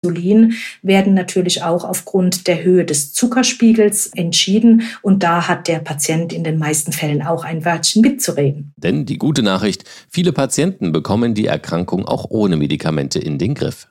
Insulin werden natürlich auch aufgrund der Höhe des Zuckerspiegels entschieden. Und da hat der Patient in den meisten Fällen auch ein Wörtchen mitzureden. Denn die gute Nachricht, viele Patienten bekommen die Erkrankung auch ohne Medikamente in den Griff.